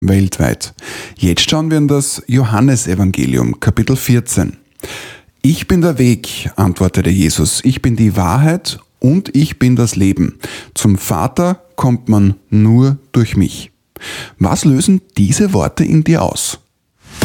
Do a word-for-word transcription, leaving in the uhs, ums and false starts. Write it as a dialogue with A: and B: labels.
A: weltweit. Jetzt schauen wir in das Johannesevangelium, Kapitel vierzehn. Ich bin der Weg, antwortete Jesus, ich bin die Wahrheit und ich bin das Leben. Zum Vater kommt man nur durch mich. Was lösen diese Worte in dir aus?